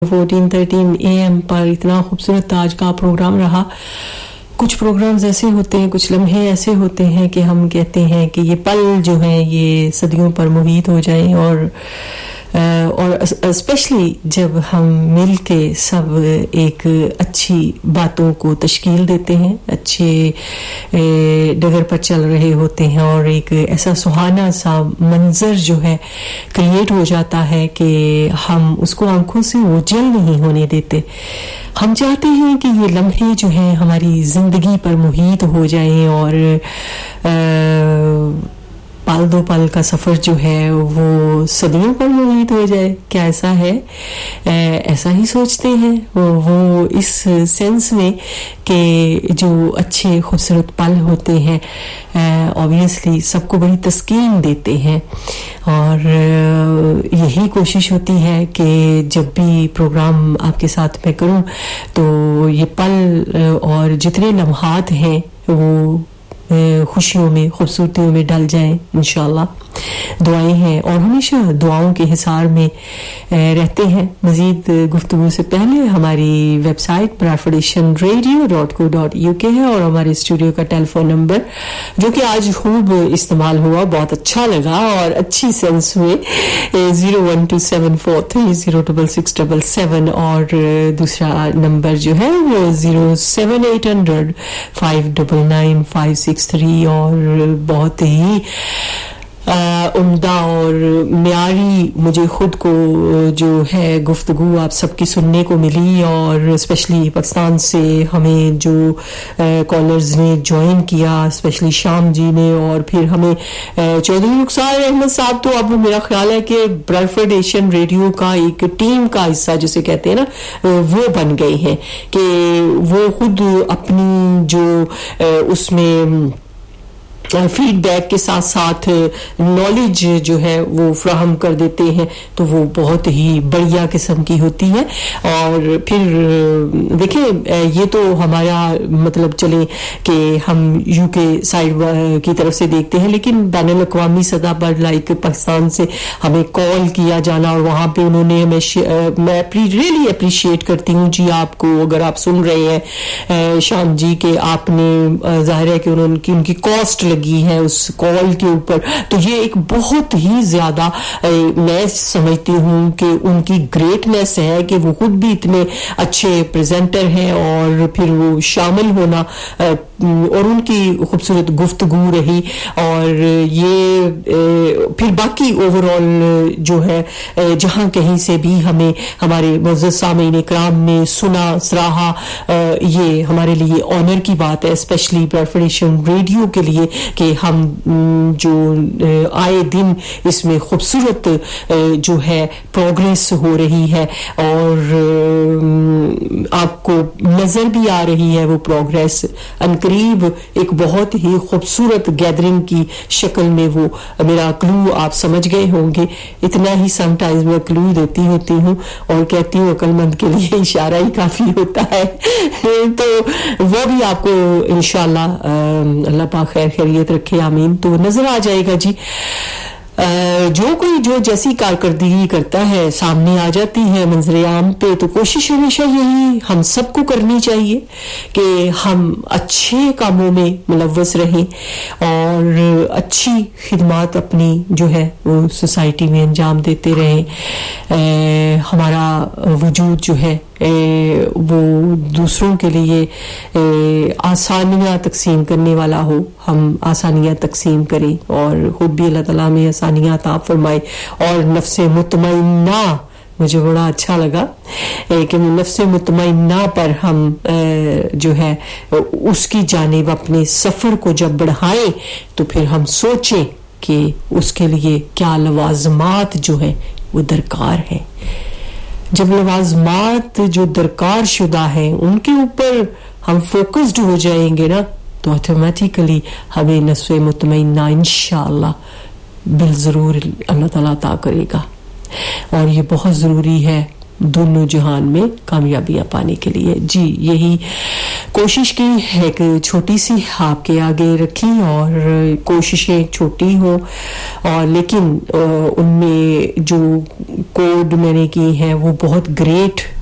14:13 AM पर इतना खूबसूरत आज का प्रोग्राम रहा। कुछ प्रोग्राम्स ऐसे होते हैं, कुछ लम्हे ऐसे होते हैं कि हम कहते हैं कि ये पल जो हैं ये सदियों पर मुहीत हो जाएं और स्पेशली जब हम मिल के सब एक अच्छी बातों को तश्कील देते हैं, अच्छे डगर पर चल रहे होते हैं और एक ऐसा सुहाना सा मंजर जो है क्रिएट हो जाता है कि हम उसको आंखों से ओझल नहीं होने देते। हम चाहते हैं कि ये लम्हे जो हैं हमारी जिंदगी पर मुहीत हो जाएं और पल दो पल का सफर जो है वो सदियों पर मुहीत हो जाए। क्या ऐसा है? ऐसा ही सोचते हैं वो इस सेंस में कि जो अच्छे खूबसूरत पल होते हैं ऑब्वियसली सबको बड़ी तस्कीन देते हैं और यही कोशिश होती है कि जब भी प्रोग्राम आपके साथ मैं करूं तो ये पल और जितने लम्हात हैं वो खुशियों में, खूबसूरतियों में ढल जाएं इंशाल्लाह। दुआएं हैं और हमेशा दुआओं के हिसार में रहते हैं। मजीद गुफ्तगू से पहले हमारी वेबसाइट bradfordationradio.co.uk है और हमारे स्टूडियो का टेलीफोन नंबर जो कि आज खूब इस्तेमाल हुआ, बहुत अच्छा लगा और अच्छी सेंस में 01274306677 और दूसरा नंबर जो है वो 07800599563 और बहुत ही उम्दा और म्यारी मुझे खुद को जो है गुफ्तगू आप सबकी सुनने को मिली और स्पेशली पाकिस्तान से हमें जो कॉलर्स ने ज्वाइन किया, स्पेशली शाम जी ने और फिर हमें चौधरी रुखसार अहमद साहब तो अब मेरा ख्याल है कि ब्रैडफोर्ड एशियन रेडियो का एक टीम का हिस्सा जिसे कहते हैं ना वो बन गए हैं कि वो खुद अपनी जो उसमें फीडबैक के साथ साथ नॉलेज जो है वो फ्राहम कर देते हैं तो वो बहुत ही बढ़िया किस्म की होती है। और फिर देखिए ये तो हमारा मतलब चले कि हम यूके साइड की तरफ से देखते हैं, लेकिन बैनुल अक़वामी सतह पर लाइक पाकिस्तान से हमें कॉल किया जाना और वहाँ पे उन्होंने हमें मैं रियली अप्रिशिएट करती हूँ जी आपको, अगर आप सुन रहे हैं शाम जी के आपने जाहिर है कि उनकी कॉस्ट लगी है उस कॉल के ऊपर, तो ये एक बहुत ही ज्यादा मैं समझती हूँ कि उनकी ग्रेटनेस है कि वो खुद भी इतने अच्छे प्रेजेंटर हैं और फिर वो शामिल होना और उनकी खूबसूरत गुफ्तगू रही और ये फिर बाकी ओवरऑल जो है जहाँ कहीं से भी हमें हमारे मुअज़्ज़ज़ सामीन इकराम ने सुना सराहा, ये हमारे लिए ऑनर की बात है, स्पेशली ब्रैडफोर्ड एशियन रेडियो के लिए कि हम जो आए दिन इसमें खूबसूरत जो है प्रोग्रेस हो रही है और आपको नजर भी आ रही है वो प्रोग्रेस अनकरीब एक बहुत ही खूबसूरत गैदरिंग की शक्ल में वो मेरा क्लू आप समझ गए होंगे। इतना ही समटाइम्स मैं क्लू देती होती हूँ और कहती हूँ अक्लमंद के लिए इशारा ही काफी होता है तो वो भी आपको इंशाल्लाह अल्लाह पाक खैर खैरियत रखे, आमीन, तो नजर आ जाएगा जी। जो कोई जो जैसी कारकर्दगी करता है सामने आ जाती है मंजर आम पे, तो कोशिश हमेशा यही हम सबको करनी चाहिए कि हम अच्छे कामों में मुलव्वस रहें और अच्छी खिदमत अपनी जो है वो सोसाइटी में अंजाम देते रहें। हमारा वजूद जो है वो दूसरों के लिए आसानियां तकसीम करने वाला हो, हम आसानियां तकसीम करें और खुद भी अल्लाह ताला में आसानियां अता फरमाए और नफ्से मुतमइन्ना, मुझे बड़ा अच्छा लगा कि नफ्से मुतमइन्ना पर हम जो है उसकी जानिब अपने सफर को जब बढ़ाएं तो फिर हम सोचें कि उसके लिए क्या लवाजमात जो है वो दरकार है। जब लवाजमात जो दरकार शुदा है उनके ऊपर हम फोकस्ड हो जाएंगे ना तो ऑटोमेटिकली हमें नस्वे मुतमइन्ना इंशाअल्लाह बिल जरूर अल्लाह ताला अता करेगा और ये बहुत जरूरी है दोनों जहान में कामयाबियां पाने के लिए। जी यही कोशिश की है कि छोटी सी आपके आगे रखी और कोशिशें छोटी हो और लेकिन उनमें जो कोड मैंने की हैं वो बहुत ग्रेट